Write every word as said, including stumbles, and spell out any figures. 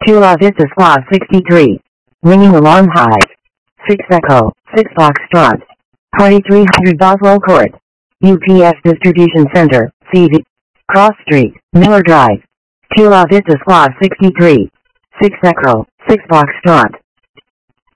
Chula Vista Squad sixty-three. Ringing alarm high. six Echo, six Foxtrot. Party three hundred Boswell Court. U P S Distribution Center, C V. Cross Street, Miller Drive. Chula Vista Squad sixty-three. six Echo, six Foxtrot.